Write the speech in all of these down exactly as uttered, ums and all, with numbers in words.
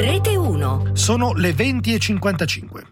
Rete uno. Sono le venti e cinquantacinque.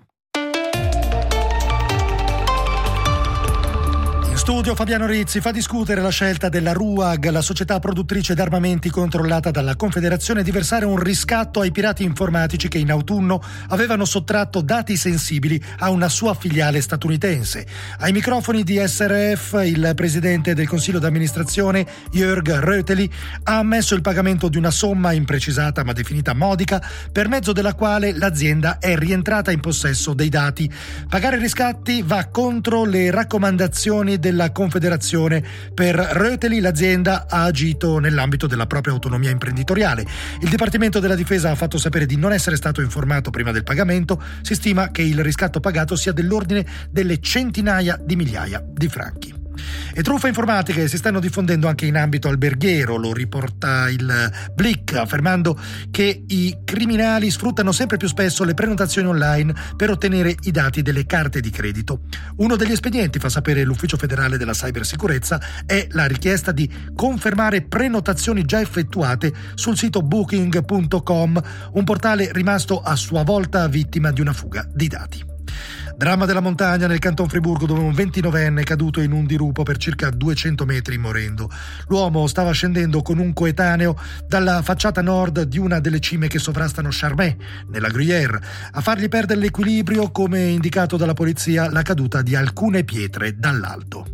Studio Fabiano Rizzi fa discutere la scelta della RUAG, la società produttrice d'armamenti controllata dalla Confederazione, di versare un riscatto ai pirati informatici che in autunno avevano sottratto dati sensibili a una sua filiale statunitense. Ai microfoni di S R F il presidente del consiglio d'amministrazione Jörg Röteli ha ammesso il pagamento di una somma imprecisata ma definita modica, per mezzo della quale l'azienda è rientrata in possesso dei dati. Pagare riscatti va contro le raccomandazioni della Confederazione. Per Röteli l'azienda ha agito nell'ambito della propria autonomia imprenditoriale. Il Dipartimento della Difesa ha fatto sapere di non essere stato informato prima del pagamento. Si stima che il riscatto pagato sia dell'ordine delle centinaia di migliaia di franchi. E truffe informatiche si stanno diffondendo anche in ambito alberghiero, lo riporta il Blick, affermando che i criminali sfruttano sempre più spesso le prenotazioni online per ottenere i dati delle carte di credito. Uno degli espedienti, fa sapere l'Ufficio federale della cybersicurezza, è la richiesta di confermare prenotazioni già effettuate sul sito booking punto com, un portale rimasto a sua volta vittima di una fuga di dati. Dramma della montagna nel Canton Friburgo, dove un ventinovenne è caduto in un dirupo per circa duecento metri morendo. L'uomo stava scendendo con un coetaneo dalla facciata nord di una delle cime che sovrastano Charmey, nella Gruyère. A fargli perdere l'equilibrio, come indicato dalla polizia, la caduta di alcune pietre dall'alto.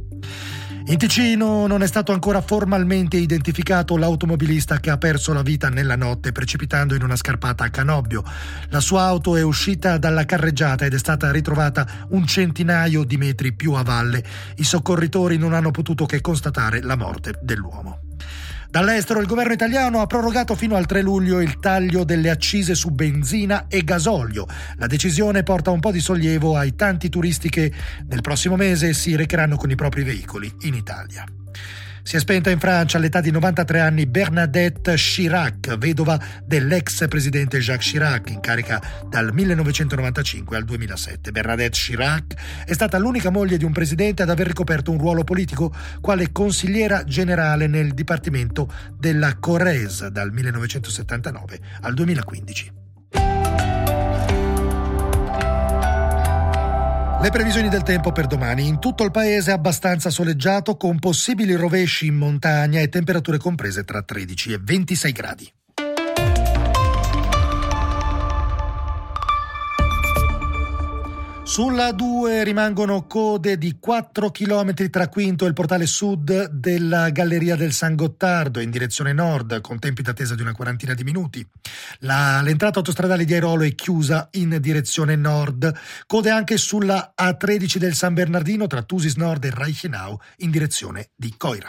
In Ticino non è stato ancora formalmente identificato l'automobilista che ha perso la vita nella notte precipitando in una scarpata a Canobbio. La sua auto è uscita dalla carreggiata ed è stata ritrovata un centinaio di metri più a valle. I soccorritori non hanno potuto che constatare la morte dell'uomo. Dall'estero il governo italiano ha prorogato fino al tre luglio il taglio delle accise su benzina e gasolio. La decisione porta un po' di sollievo ai tanti turisti che nel prossimo mese si recheranno con i propri veicoli in Italia. Si è spenta in Francia all'età di novantatré anni Bernadette Chirac, vedova dell'ex presidente Jacques Chirac, in carica dal millenovecentonovantacinque al duemilasette. Bernadette Chirac è stata l'unica moglie di un presidente ad aver ricoperto un ruolo politico quale consigliera generale nel Dipartimento della Corrèze dal millenovecentosettantanove al duemilaquindici. Le previsioni del tempo per domani: in tutto il paese abbastanza soleggiato, con possibili rovesci in montagna e temperature comprese tra tredici e ventisei gradi. Sulla A due rimangono code di quattro chilometri tra Quinto e il portale sud della Galleria del San Gottardo in direzione nord, con tempi d'attesa di una quarantina di minuti. La, l'entrata autostradale di Airolo è chiusa in direzione nord. Code anche sulla A tredici del San Bernardino tra Thusis Nord e Reichenau in direzione di Coira.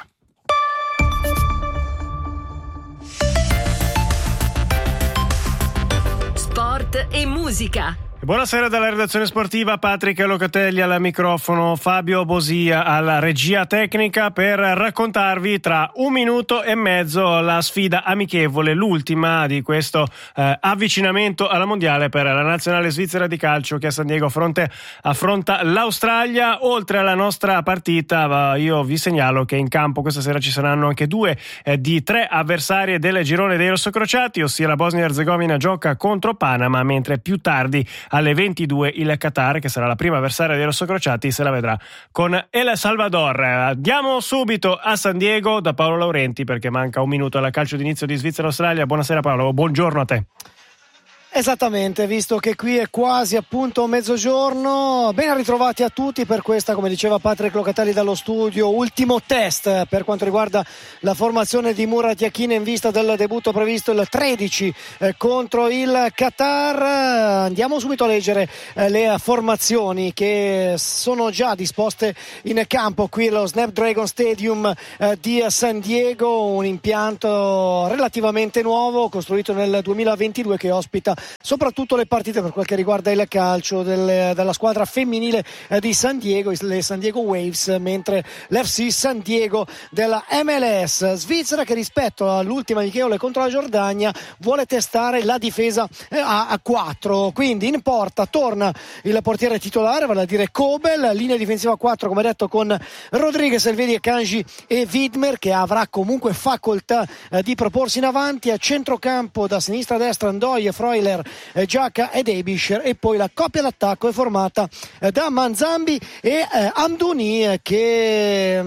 Sport e musica. Buonasera dalla redazione sportiva, Patrick Locatelli al microfono, Fabio Bosia alla regia tecnica per raccontarvi tra un minuto e mezzo la sfida amichevole, l'ultima di questo eh, avvicinamento alla mondiale per la nazionale svizzera di calcio che a San Diego fronte, affronta l'Australia. Oltre alla nostra partita, io vi segnalo che in campo questa sera ci saranno anche due eh, di tre avversarie del girone dei rossocrociati, ossia la Bosnia e Erzegovina gioca contro Panama, mentre più tardi alle ventidue il Qatar, che sarà la prima avversaria dei rossocrociati, se la vedrà con El Salvador. Andiamo subito a San Diego da Paolo Laurenti, perché manca un minuto alla calcio d'inizio di Svizzera-Australia. Buonasera Paolo, buongiorno a te. Esattamente, visto che qui è quasi appunto mezzogiorno, ben ritrovati a tutti per questa, come diceva Patrick Locatelli dallo studio, ultimo test per quanto riguarda la formazione di Murat Yakin in vista del debutto previsto il tredici eh, contro il Qatar. Andiamo subito a leggere eh, le formazioni che sono già disposte in campo qui allo Snapdragon Stadium eh, di San Diego, un impianto relativamente nuovo costruito nel duemilaventidue che ospita soprattutto le partite per quel che riguarda il calcio del, della squadra femminile eh, di San Diego, le San Diego Waves, mentre l'F C San Diego della M L S. Svizzera che rispetto all'ultima amichevole contro la Giordania vuole testare la difesa eh, a, a quattro, quindi in porta torna il portiere titolare, vale a dire Kobel, linea difensiva a quattro come detto con Rodriguez, Elvedi, Kanji e Widmer, che avrà comunque facoltà eh, di proporsi in avanti. A centrocampo da sinistra a destra Ndoye, Freuler Kessler, eh, Giacca ed Ebischer, e poi la coppia d'attacco è formata eh, da Manzambi e eh, Amdouni eh, che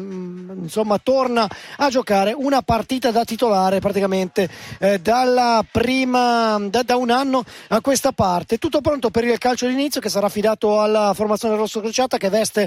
mh, insomma torna a giocare una partita da titolare praticamente eh, dalla prima da, da un anno a questa parte. Tutto pronto per il calcio d'inizio, che sarà affidato alla formazione rosso-crociata, che veste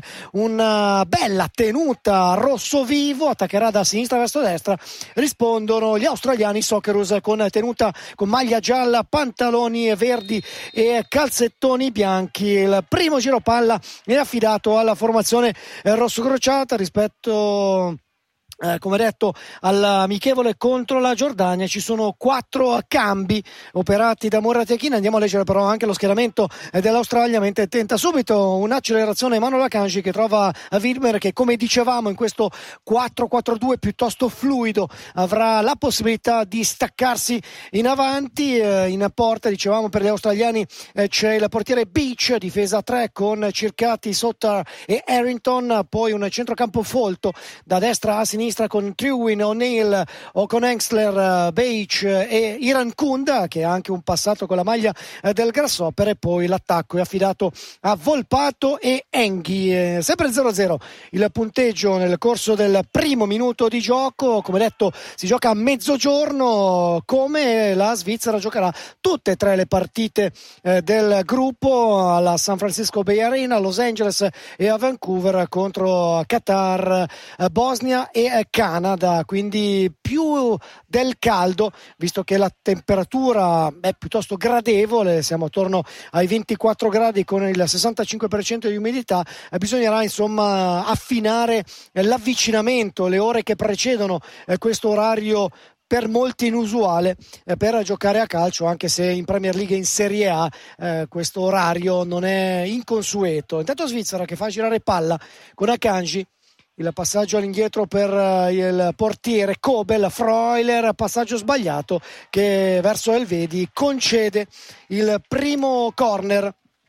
una bella tenuta rosso vivo, attaccherà da sinistra verso destra. Rispondono gli australiani Socceroos con tenuta con maglia gialla, pantaloni verdi e calzettoni bianchi. Il primo giro palla è affidato alla formazione rosso-crociata rispetto Eh, come detto all'amichevole contro la Giordania. Ci sono quattro cambi operati da Moratechina. Andiamo a leggere però anche lo schieramento eh, dell'Australia, mentre tenta subito un'accelerazione Manuel Akanji, che trova Widmer, che come dicevamo in questo quattro quattro due piuttosto fluido avrà la possibilità di staccarsi in avanti. Eh, in porta, dicevamo, per gli australiani eh, c'è il portiere Beach, difesa tre con Circati, Sotar e Harrington, poi un centrocampo folto da destra a sinistra con Trewin, O'Neill o con Engstler, Beach e Iran Kunda, che ha anche un passato con la maglia del Grasshopper, e poi l'attacco è affidato a Volpato e Enghi. Sempre zero a zero il punteggio nel corso del primo minuto di gioco. Come detto, si gioca a mezzogiorno, come la Svizzera giocherà tutte e tre le partite eh, del gruppo alla San Francisco Bay Arena, a Los Angeles e a Vancouver, contro Qatar, eh, Bosnia e eh, Canada, quindi più del caldo, visto che la temperatura è piuttosto gradevole, siamo attorno ai ventiquattro gradi con il sessantacinque per cento di umidità. Eh, bisognerà insomma affinare eh, l'avvicinamento, le ore che precedono eh, questo orario per molti inusuale eh, per giocare a calcio, anche se in Premier League e in Serie A eh, questo orario non è inconsueto. Intanto Svizzera che fa girare palla con Akanji, il passaggio all'indietro per uh, il portiere Kobel, Freuler, passaggio sbagliato che verso Elvedi concede il primo corner.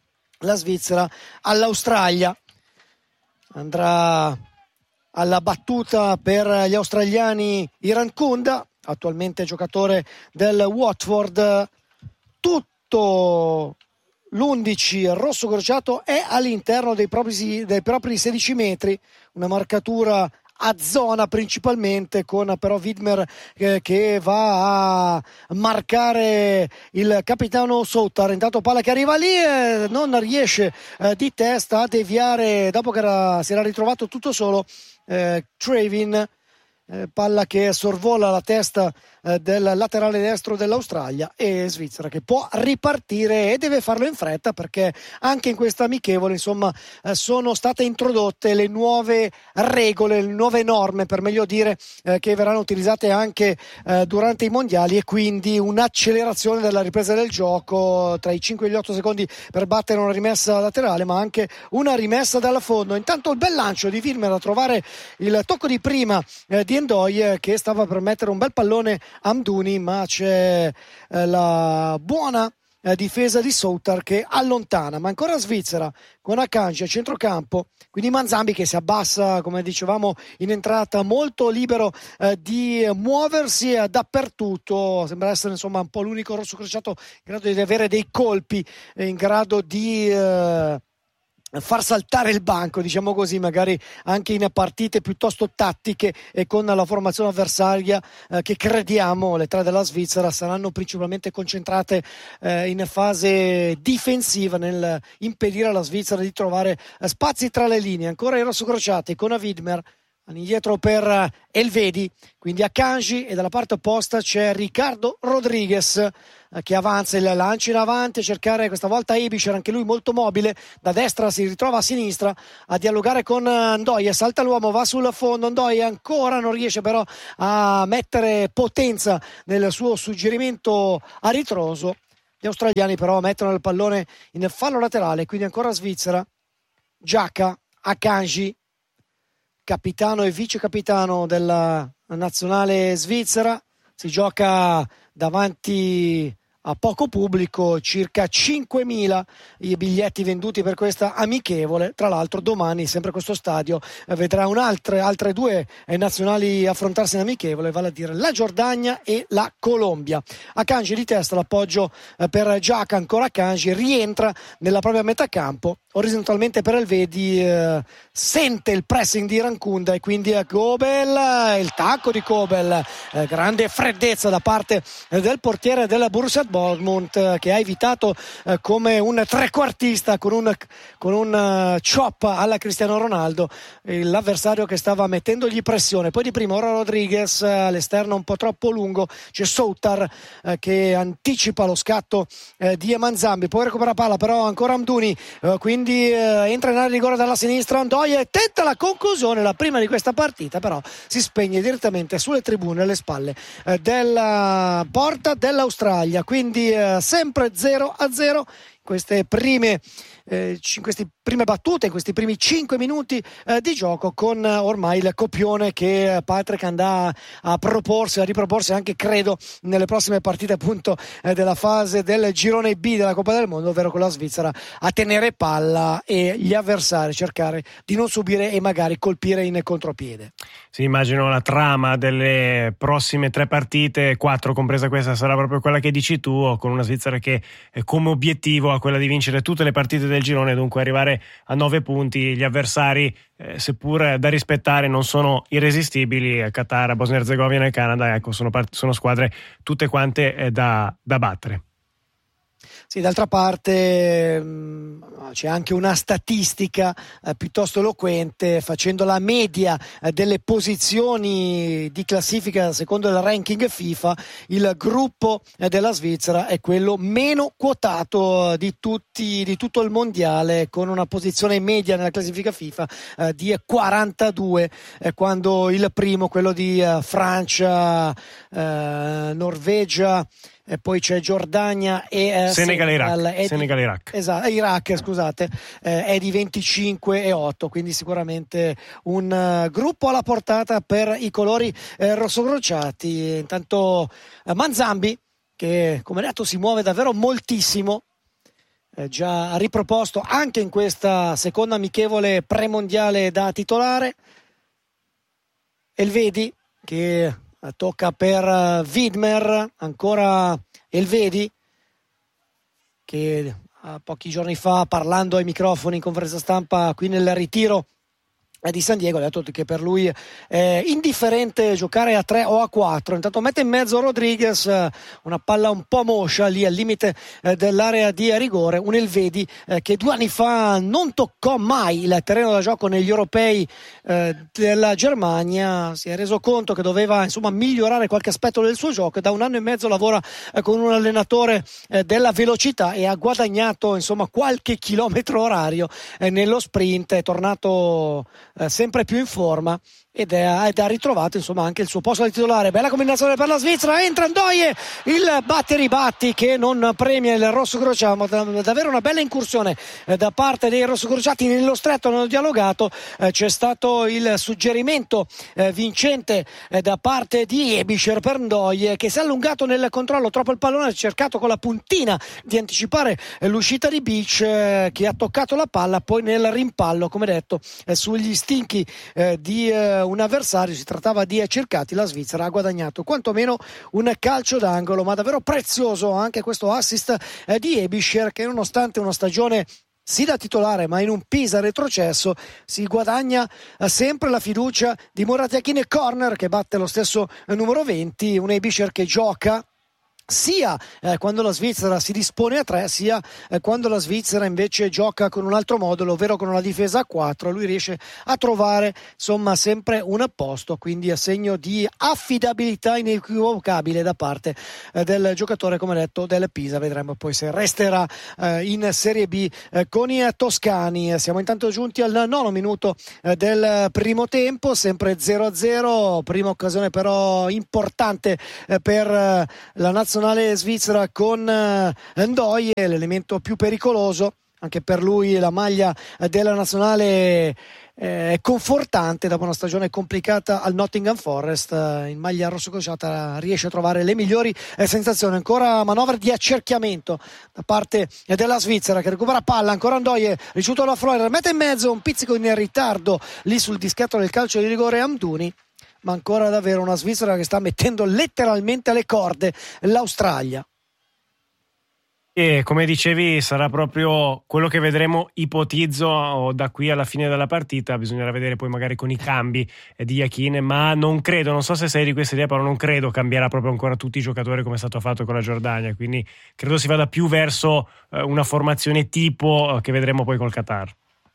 La Svizzera all'Australia andrà alla battuta per gli australiani Iran Kunda, attualmente giocatore del Watford. Tutto l'undici rosso crociato è all'interno dei propri, dei propri sedici metri, una marcatura a zona principalmente, con però Widmer eh, che va a marcare il capitano Sotar. Intanto palla che arriva lì e non riesce eh, di testa a deviare dopo che era, si era ritrovato tutto solo eh, Trevin. Eh, palla che sorvola la testa eh, del laterale destro dell'Australia, e Svizzera che può ripartire e deve farlo in fretta, perché anche in questa amichevole insomma eh, sono state introdotte le nuove regole, le nuove norme per meglio dire, eh, che verranno utilizzate anche eh, durante i mondiali, e quindi un'accelerazione della ripresa del gioco tra i cinque e gli otto secondi per battere una rimessa laterale, ma anche una rimessa dalla fondo. Intanto il bel lancio di Widmer a trovare il tocco di prima eh, di Ndoye, che stava per mettere un bel pallone a Amdouni, ma c'è eh, la buona eh, difesa di Sotar che allontana. Ma ancora Svizzera con Akanji a centrocampo, quindi Manzambi che si abbassa, come dicevamo in entrata, molto libero eh, di muoversi eh, dappertutto. Sembra essere insomma un po' l'unico rosso crociato in grado di avere dei colpi, eh, in grado di eh, far saltare il banco, diciamo così, magari anche in partite piuttosto tattiche e con la formazione avversaria eh, che crediamo le tre della Svizzera saranno principalmente concentrate eh, in fase difensiva, nel impedire alla Svizzera di trovare eh, spazi tra le linee. Ancora i rossocrociati con Widmer indietro per Elvedi, quindi Akanji, e dalla parte opposta c'è Ricardo Rodriguez eh, che avanza, il lancio in avanti a cercare questa volta Ebischer, anche lui molto mobile, da destra si ritrova a sinistra a dialogare con Ndoye, salta l'uomo, va sul fondo, Ndoye ancora non riesce però a mettere potenza nel suo suggerimento a ritroso. Gli australiani però mettono il pallone in fallo laterale, quindi ancora Svizzera. Giacca, Akanji, capitano e vice capitano della nazionale svizzera, si gioca davanti a poco pubblico, circa cinquemila i biglietti venduti per questa amichevole. Tra l'altro domani sempre questo stadio eh, vedrà un'altre altre due eh, nazionali affrontarsi in amichevole, vale a dire la Giordania e la Colombia. Akanji di testa, l'appoggio eh, per Giaca, ancora Akanji, rientra nella propria metà campo, orizzontalmente per Elvedi, eh, sente il pressing di Rancunda e quindi a Kobel, il tacco di Kobel, eh, grande freddezza da parte eh, del portiere del Borussia Dortmund, eh, che ha evitato eh, come un trequartista con un, con un uh, chop alla Cristiano Ronaldo eh, l'avversario che stava mettendogli pressione. Poi di prima ora Rodriguez eh, all'esterno un po' troppo lungo, c'è Soutar eh, che anticipa lo scatto eh, di Manzambi, poi recupera palla però ancora Amdouni, eh, quindi eh, entra in area di rigore dalla sinistra Ndoye e tenta la conclusione, la prima di questa partita, però si spegne direttamente sulle tribune alle spalle eh, della porta dell'Australia. Quindi eh, sempre zero a zero queste prime eh, in queste prime battute, in questi primi cinque minuti eh, di gioco, con eh, ormai il copione che Patrick andrà a proporsi, a riproporsi anche credo nelle prossime partite appunto eh, della fase del girone B della Coppa del Mondo, ovvero con la Svizzera a tenere palla e gli avversari cercare di non subire e magari colpire in contropiede. Sì, immagino la trama delle prossime tre partite, quattro compresa questa, sarà proprio quella che dici tu, con una Svizzera che eh, come obiettivo ha quella di vincere tutte le partite del girone, dunque arrivare a nove punti. Gli avversari, eh, seppur da rispettare, non sono irresistibili. Qatar, Bosnia e Erzegovina e Canada, ecco, sono, part- sono squadre tutte quante eh, da, da battere. Sì, d'altra parte mh, c'è anche una statistica eh, piuttosto eloquente, facendo la media eh, delle posizioni di classifica secondo il ranking FIFA. Il gruppo eh, della Svizzera è quello meno quotato eh, di tutti, di tutto il mondiale, con una posizione media nella classifica FIFA eh, di quarantadue, eh, quando il primo, quello di eh, Francia, eh, Norvegia, e poi c'è Giordania e eh, Senegal, Senegal, Iraq, di, Senegal Iraq. Esatto, Iraq, scusate, eh, è di venticinque e otto, quindi sicuramente un uh, gruppo alla portata per i colori eh, rossocrociati. Intanto eh, Manzambi, che come detto si muove davvero moltissimo, eh, già riproposto anche in questa seconda amichevole premondiale da titolare. Elvedi che tocca per Widmer, ancora Elvedi che pochi giorni fa, parlando ai microfoni in conferenza stampa qui nel ritiro di San Diego, ha detto che per lui è indifferente giocare a tre o a quattro. Intanto mette in mezzo Rodriguez, una palla un po' moscia lì al limite dell'area di rigore, un Elvedi che due anni fa non toccò mai il terreno da gioco negli europei della Germania, si è reso conto che doveva insomma migliorare qualche aspetto del suo gioco e da un anno e mezzo lavora con un allenatore della velocità e ha guadagnato insomma qualche chilometro orario nello sprint, è tornato Eh, sempre più in forma ed, è, ed ha ritrovato insomma anche il suo posto di titolare. Bella combinazione per la Svizzera, entra Ndoye, il batti ribatti che non premia il rossocrociato, ma davvero una bella incursione eh, da parte dei rossocrociati. Nello stretto hanno dialogato, eh, c'è stato il suggerimento eh, vincente eh, da parte di Ebischer per Ndoye, che si è allungato nel controllo troppo il pallone, ha cercato con la puntina di anticipare eh, l'uscita di Beach, eh, che ha toccato la palla, poi nel rimpallo come detto eh, sugli stinchi eh, di eh, un avversario, si trattava di cercati, la Svizzera ha guadagnato quantomeno un calcio d'angolo, ma davvero prezioso anche questo assist eh, di Ebischer, che nonostante una stagione sì da titolare ma in un Pisa retrocesso si guadagna eh, sempre la fiducia di Moratiakin Corner, che batte lo stesso eh, numero venti, un Ebischer che gioca sia eh, quando la Svizzera si dispone a tre, sia eh, quando la Svizzera invece gioca con un altro modulo, ovvero con una difesa a quattro. Lui riesce a trovare insomma sempre un posto, quindi a segno di affidabilità inequivocabile da parte eh, del giocatore, come detto, del Pisa. Vedremo poi se resterà eh, in Serie B eh, con i toscani. Siamo intanto giunti al nono minuto eh, del primo tempo, sempre zero a zero, prima occasione però importante eh, per eh, la nazionale svizzera con Ndoye, l'elemento più pericoloso. Anche per lui la maglia della nazionale è confortante dopo una stagione complicata al Nottingham Forest. In maglia rossocrociata riesce a trovare le migliori sensazioni. Ancora manovra di accerchiamento da parte della Svizzera, che recupera palla, ancora Ndoye, ricevuto da Freuler, mette in mezzo, un pizzico in ritardo lì sul dischetto del calcio di rigore Amdouni, ma ancora davvero una Svizzera che sta mettendo letteralmente alle corde l'Australia. E come dicevi, sarà proprio quello che vedremo, ipotizzo, da qui alla fine della partita. Bisognerà vedere poi magari con i cambi di Yakin, ma non credo, non so se sei di questa idea, però non credo cambierà proprio ancora tutti i giocatori come è stato fatto con la Giordania, quindi credo si vada più verso una formazione tipo che vedremo poi col Qatar.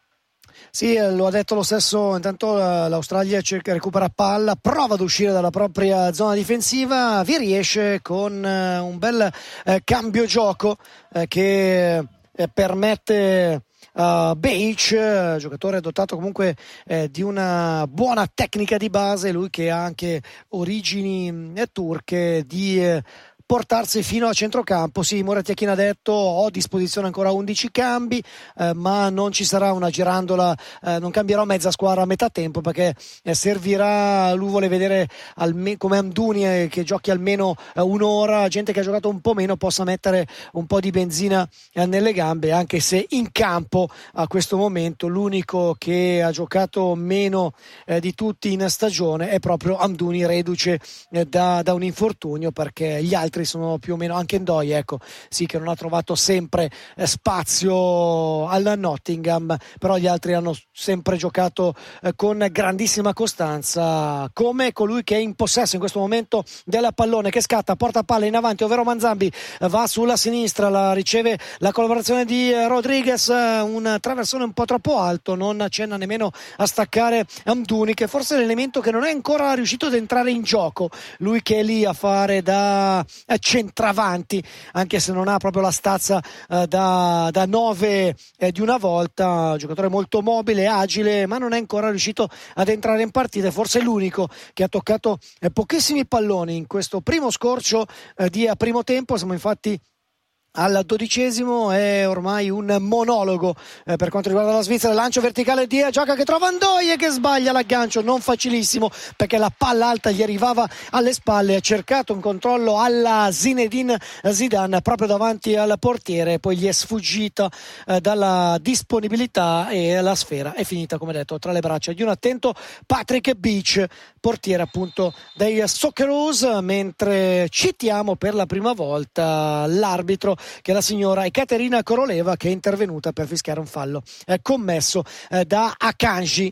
Sì, lo ha detto lo stesso. Intanto l'Australia cerca, recupera palla, prova ad uscire dalla propria zona difensiva, vi riesce con un bel eh, cambio gioco eh, che eh, permette a uh, Beich, giocatore dotato comunque eh, di una buona tecnica di base, lui che ha anche origini eh, turche, di eh, portarsi fino a centrocampo. Sì, Murat Yakin ha detto: ho a disposizione ancora undici cambi, eh, ma non ci sarà una girandola, eh, non cambierò mezza squadra a metà tempo, perché eh, servirà, lui vuole vedere alme- come Amdouni eh, che giochi almeno eh, un'ora, gente che ha giocato un po' meno possa mettere un po' di benzina eh, nelle gambe, anche se in campo a questo momento l'unico che ha giocato meno eh, di tutti in stagione è proprio Amdouni, reduce eh, da, da un infortunio, perché gli altri sono più o meno, anche Ndoye, ecco, sì, che non ha trovato sempre eh, spazio al Nottingham, però gli altri hanno sempre giocato eh, con grandissima costanza, come colui che è in possesso in questo momento del pallone, che scatta, porta palla in avanti, ovvero Manzambi, eh, va sulla sinistra, la riceve la collaborazione di eh, Rodriguez, eh, un traversone un po' troppo alto, non accenna nemmeno a staccare Amdouni, che forse è l'elemento che non è ancora riuscito ad entrare in gioco, lui che è lì a fare da centravanti, anche se non ha proprio la stazza eh, da, da nove eh, di una volta, giocatore molto mobile, agile, ma non è ancora riuscito ad entrare in partita. Forse è l'unico che ha toccato eh, pochissimi palloni in questo primo scorcio eh, di primo tempo. Siamo infatti al dodicesimo, è ormai un monologo eh, per quanto riguarda la Svizzera. Lancio verticale di gioca che trova Ndoye, che sbaglia l'aggancio, non facilissimo perché la palla alta gli arrivava alle spalle, ha cercato un controllo alla Zinedine Zidane proprio davanti al portiere, poi gli è sfuggita eh, dalla disponibilità e la sfera è finita, come detto, tra le braccia di un attento Patrick Beach, portiere appunto dei Socceroos, mentre citiamo per la prima volta l'arbitro, che è la signora Ekaterina Koroleva, che è intervenuta per fischiare un fallo eh, commesso eh, da Akanji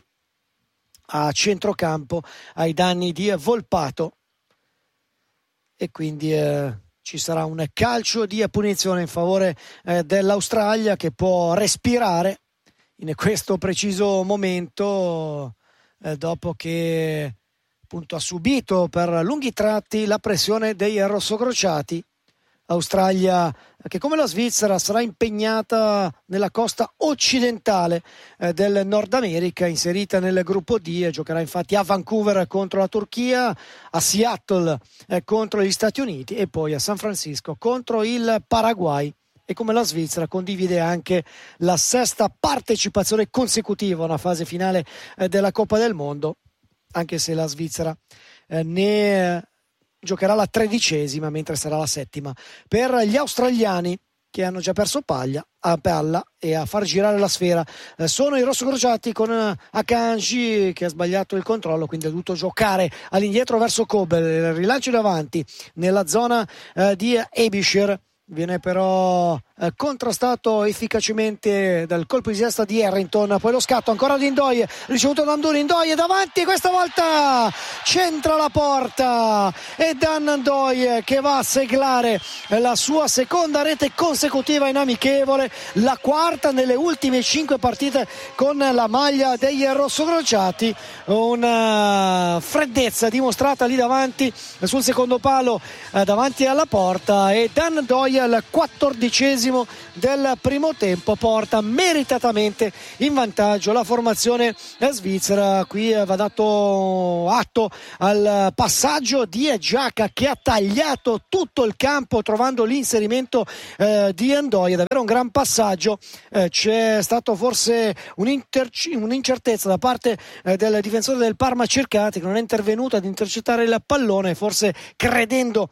a centrocampo ai danni di Volpato, e quindi eh, ci sarà un calcio di punizione in favore eh, dell'Australia, che può respirare in questo preciso momento eh, dopo che appunto ha subito per lunghi tratti la pressione dei rossocrociati. Australia che, come la Svizzera, sarà impegnata nella costa occidentale eh, del Nord America, inserita nel gruppo D, e giocherà infatti a Vancouver contro la Turchia, a Seattle eh, contro gli Stati Uniti e poi a San Francisco contro il Paraguay. E come la Svizzera condivide anche la sesta partecipazione consecutiva a una fase finale eh, della Coppa del Mondo, anche se la Svizzera eh, ne giocherà la tredicesima, mentre sarà la settima per gli australiani, che hanno già perso paglia a palla e a far girare la sfera. Eh, sono i rossocrociati con eh, Akanji, che ha sbagliato il controllo, quindi ha dovuto giocare all'indietro verso Kobel. Il rilancio davanti nella zona eh, di Abisher viene però eh, contrastato efficacemente dal colpo di testa di Harrington, poi lo scatto ancora di Ndoye, ricevuto da Amdouni, Ndoye davanti, questa volta centra la porta, e Dan Ndoye che va a segnare la sua seconda rete consecutiva in amichevole, la quarta nelle ultime cinque partite con la maglia degli rossocrociati. Una freddezza dimostrata lì davanti sul secondo palo eh, davanti alla porta, e Dan Ndoye al quattordicesimo ventiduesimo del primo tempo porta meritatamente in vantaggio la formazione svizzera. Qui va dato atto al passaggio di Giacca che ha tagliato tutto il campo trovando l'inserimento eh, di Ndoye, davvero un gran passaggio. Eh, c'è stato forse un'interci- un'incertezza da parte eh, del difensore del Parma Circati, che non è intervenuto ad intercettare il pallone, forse credendo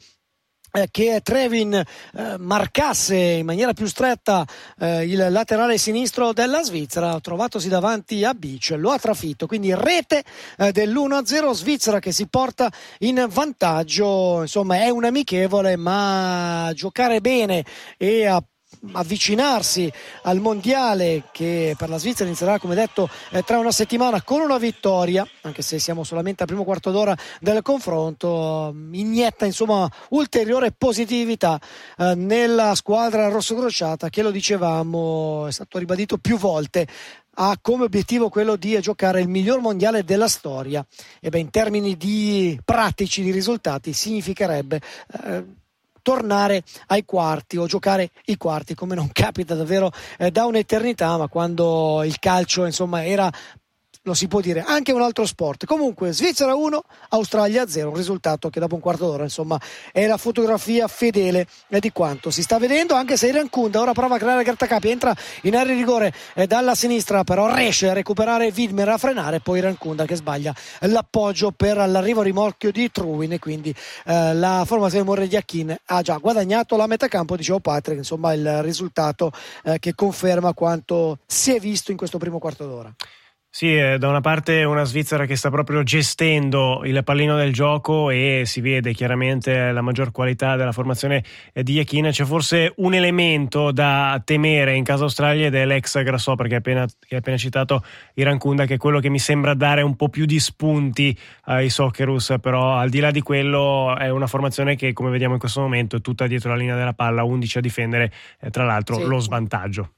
che Trevin eh, marcasse in maniera più stretta eh, il laterale sinistro della Svizzera, trovatosi davanti a Beach, lo ha trafitto, quindi rete eh, dell'uno a zero, Svizzera che si porta in vantaggio. Insomma, è un amichevole, ma giocare bene e a avvicinarsi al mondiale, che per la Svizzera inizierà, come detto, eh, tra una settimana con una vittoria, anche se siamo solamente al primo quarto d'ora del confronto, inietta insomma ulteriore positività eh, nella squadra rossocrociata, che, lo dicevamo, è stato ribadito più volte, ha come obiettivo quello di giocare il miglior mondiale della storia. E beh, in termini di pratici, di risultati, significherebbe eh, tornare ai quarti o giocare i quarti, come non capita davvero eh, da un'eternità, ma quando il calcio insomma era, lo si può dire, anche un altro sport. Comunque Svizzera uno, Australia zero, un risultato che dopo un quarto d'ora insomma è la fotografia fedele eh, di quanto si sta vedendo, anche se Iran Kunda ora prova a creare grattacapi, entra in area di rigore eh, dalla sinistra, però riesce a recuperare Widmer, a frenare, poi Iran Kunda che sbaglia l'appoggio per l'arrivo a rimorchio di Truin, e quindi eh, la formazione Morre di Akin ha già guadagnato la metacampo. Dicevo Patrick, insomma il risultato eh, che conferma quanto si è visto in questo primo quarto d'ora. Sì, eh, da una parte una Svizzera che sta proprio gestendo il pallino del gioco e si vede chiaramente la maggior qualità della formazione di Yakin. C'è forse un elemento da temere in casa Australia ed è l'ex Grasshopper che appena, che ha appena citato Iran Kunda, che è quello che mi sembra dare un po' più di spunti ai Socceroos, però al di là di quello è una formazione che, come vediamo in questo momento, è tutta dietro la linea della palla, undici a difendere, eh, tra l'altro sì, lo svantaggio.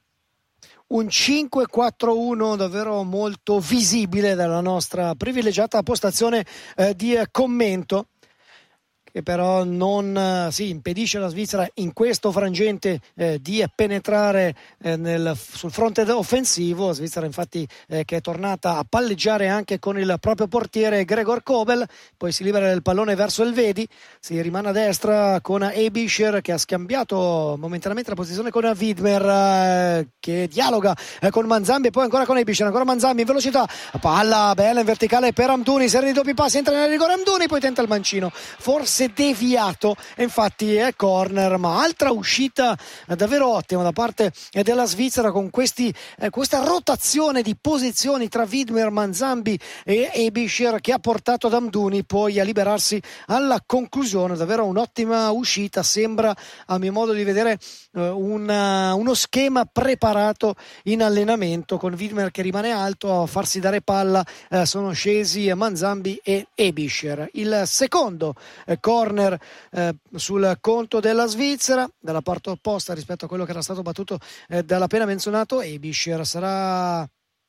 Un cinque quattro uno davvero molto visibile dalla nostra privilegiata postazione eh, di eh, commento, che però non eh, sì, impedisce alla Svizzera in questo frangente eh, di penetrare eh, nel, sul fronte offensivo. La Svizzera infatti eh, che è tornata a palleggiare anche con il proprio portiere Gregor Kobel, poi si libera il pallone verso Elvedi, si rimane a destra con Ebischer che ha scambiato momentaneamente la posizione con Widmer eh, che dialoga eh, con Manzambi, e poi ancora con Ebischer, ancora Manzambi in velocità, palla bella in verticale per Amdouni, serie di doppi passi, entra nel rigore Amdouni, poi tenta il mancino, forse deviato, e infatti è corner. Ma altra uscita davvero ottima da parte della Svizzera, con questi, eh, questa rotazione di posizioni tra Widmer, Manzambi e Ebischer, che ha portato Amdouni poi a liberarsi alla conclusione. Davvero un'ottima uscita, sembra a mio modo di vedere eh, una, uno schema preparato in allenamento, con Widmer che rimane alto a farsi dare palla, eh, sono scesi Manzambi e Ebischer. Il secondo eh, corner eh, sul conto della Svizzera dalla parte opposta rispetto a quello che era stato battuto eh, dall'appena menzionato Ebischer. Sarà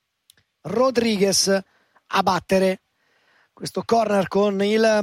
Rodriguez a battere questo corner con il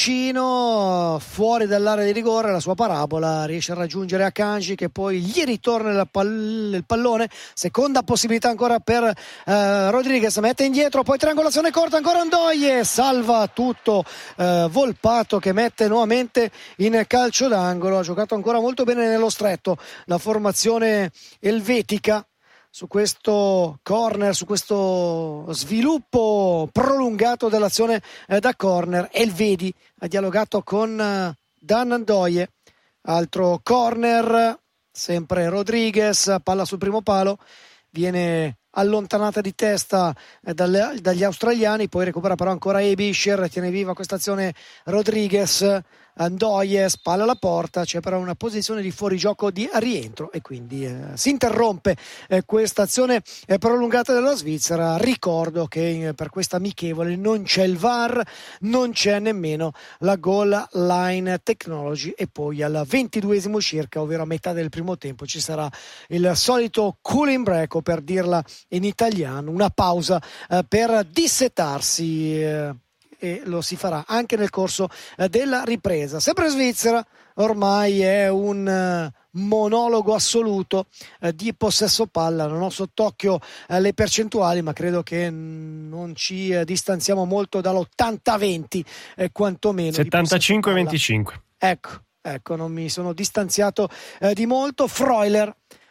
mancino fuori dall'area di rigore. La sua parabola riesce a raggiungere Akanji, che poi gli ritorna il, pall- il pallone. Seconda possibilità ancora per eh, Rodriguez, mette indietro, poi triangolazione corta, ancora Ndoye, salva tutto eh, Volpato, che mette nuovamente in calcio d'angolo. Ha giocato ancora molto bene nello stretto la formazione elvetica su questo corner, su questo sviluppo prolungato dell'azione eh, da corner. Elvedi ha dialogato con eh, Dan Ndoye, altro corner, sempre Rodriguez, palla sul primo palo, viene allontanata di testa eh, dalle, dagli australiani, poi recupera però ancora Ebischer, tiene viva questa azione Rodriguez. Ndoye spalla alla porta, c'è però una posizione di fuorigioco di rientro e quindi eh, si interrompe eh, questa azione eh, prolungata della Svizzera. Ricordo che eh, per questa amichevole non c'è il V A R, non c'è nemmeno la goal line technology, e poi al ventiduesimo circa, ovvero a metà del primo tempo, ci sarà il solito cooling break, o per dirla in italiano una pausa eh, per dissetarsi, eh, e lo si farà anche nel corso eh, della ripresa. Sempre Svizzera, ormai è un uh, monologo assoluto eh, di possesso palla. Non ho sott'occhio eh, le percentuali, ma credo che non ci eh, distanziamo molto dall'ottanta venti, eh, quantomeno settantacinque venticinque. Ecco, ecco, non mi sono distanziato eh, di molto. Freuler